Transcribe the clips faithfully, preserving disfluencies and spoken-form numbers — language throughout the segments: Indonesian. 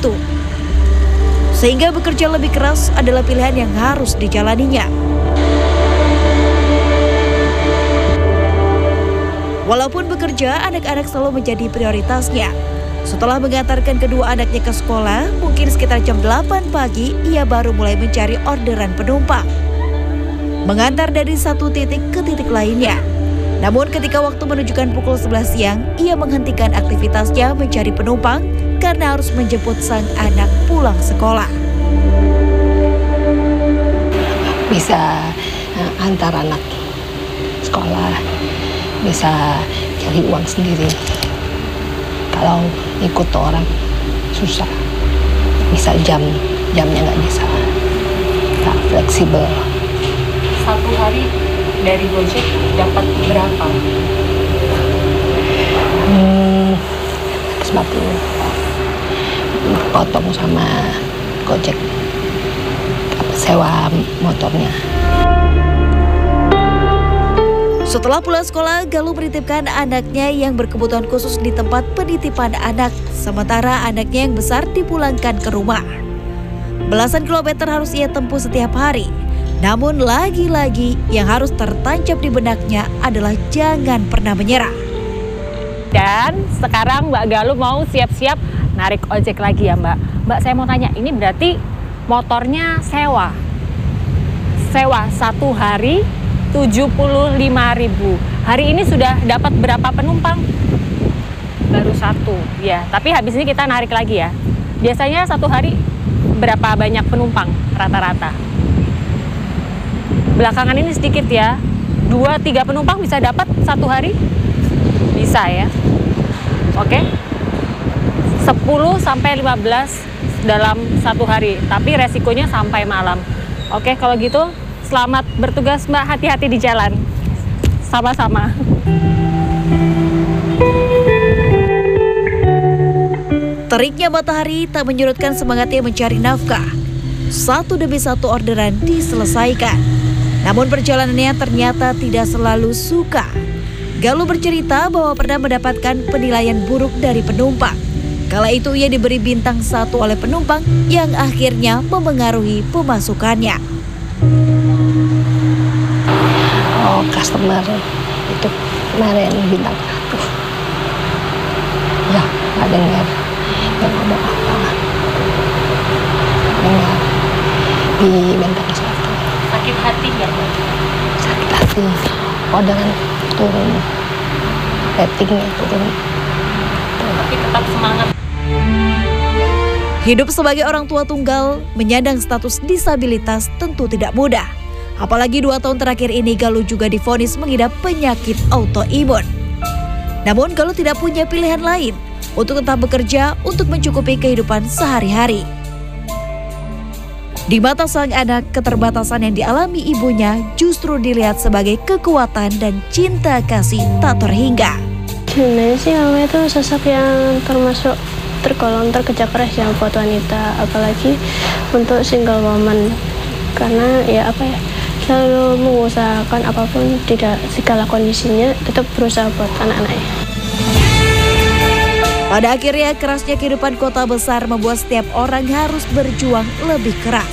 itu. Sehingga bekerja lebih keras adalah pilihan yang harus dijalaninya. Walaupun bekerja, anak-anak selalu menjadi prioritasnya. Setelah mengantarkan kedua anaknya ke sekolah, mungkin sekitar jam delapan pagi, ia baru mulai mencari orderan penumpang. Mengantar dari satu titik ke titik lainnya. Namun ketika waktu menunjukkan pukul sebelas siang, ia menghentikan aktivitasnya mencari penumpang karena harus menjemput sang anak pulang sekolah. Bisa antar anak sekolah, bisa cari uang sendiri. Kalau ikut orang susah, bisa jam jamnya nggak bisa, nggak fleksibel. Satu hari dari Gojek dapat berapa? Hmm, seratus lima puluh. Potong sama Gojek sewa motornya. Setelah pulang sekolah, Galuh menitipkan anaknya yang berkebutuhan khusus di tempat penitipan anak, sementara anaknya yang besar dipulangkan ke rumah. Belasan kilometer harus ia tempuh setiap hari. Namun lagi-lagi yang harus tertancap di benaknya adalah jangan pernah menyerah. Dan sekarang Mbak Galuh mau siap-siap narik ojek lagi ya Mbak. Mbak, saya mau tanya, ini berarti motornya sewa? Sewa satu hari tujuh puluh lima ribu. Hari ini sudah dapat berapa penumpang? Baru satu, ya. Tapi habis ini kita narik lagi ya. Biasanya satu hari berapa banyak penumpang rata-rata? Belakangan ini sedikit ya. Dua, tiga penumpang bisa dapat satu hari? Bisa ya. Oke. sepuluh sampai lima belas dalam satu hari. Tapi resikonya sampai malam. Oke, kalau gitu selamat bertugas Mbak, hati-hati di jalan. Sama-sama. Teriknya matahari tak menyurutkan semangatnya mencari nafkah. Satu demi satu orderan diselesaikan. Namun perjalanannya ternyata tidak selalu suka. Galuh bercerita bahwa pernah mendapatkan penilaian buruk dari penumpang. Kala itu ia diberi bintang satu oleh penumpang yang akhirnya memengaruhi pemasukannya. Oh, customer itu kemarin bintang satu. Ya, nggak dengar. Nggak ngomong apa. Dengar di bintang satu. Sakit hati nggak Mbak? Sakit hati. Orderan turun. Ratingnya turun. Tapi tetap semangat. Hidup sebagai orang tua tunggal, menyandang status disabilitas tentu tidak mudah. Apalagi dua tahun terakhir ini Galuh juga divonis mengidap penyakit autoimun. Namun Galuh tidak punya pilihan lain untuk tetap bekerja untuk mencukupi kehidupan sehari-hari. Di mata sang anak, keterbatasan yang dialami ibunya justru dilihat sebagai kekuatan dan cinta kasih tak terhingga. Sebenarnya sih mama itu sosok yang termasuk tergolong terkerja keras ya buat wanita, apalagi untuk single woman. Karena ya apa ya, selalu mengusahakan apapun, tidak segala kondisinya tetap berusaha buat anak-anaknya. Pada akhirnya kerasnya kehidupan kota besar membuat setiap orang harus berjuang lebih keras.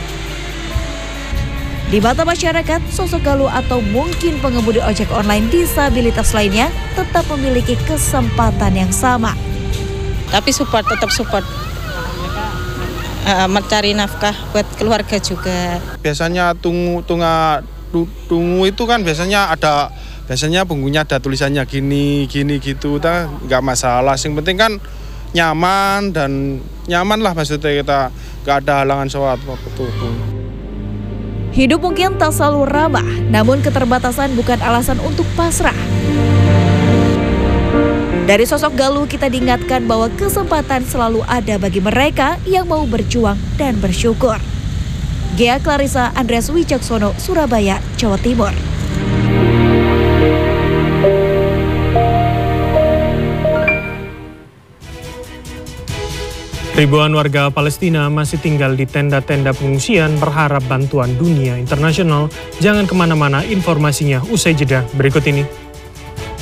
Di mata masyarakat, sosok Galuh atau mungkin pengemudi ojek online disabilitas lainnya tetap memiliki kesempatan yang sama. Tapi support, tetap support. Uh, mencari nafkah buat keluarga juga. Biasanya tunggu tunga tunggu itu kan biasanya ada biasanya bumbunya ada tulisannya gini gini gitu, kita nggak masalah. Yang penting kan nyaman dan nyaman lah, maksudnya kita nggak ada halangan soal apa itu. Hidup mungkin tak selalu ramah, namun keterbatasan bukan alasan untuk pasrah. Dari sosok Galuh kita diingatkan bahwa kesempatan selalu ada bagi mereka yang mau berjuang dan bersyukur. Ghea Clarissa, Andreas Wicaksono, Surabaya, Jawa Timur. Ribuan warga Palestina masih tinggal di tenda-tenda pengungsian berharap bantuan dunia internasional. Jangan kemana-mana, informasinya usai jeda berikut ini.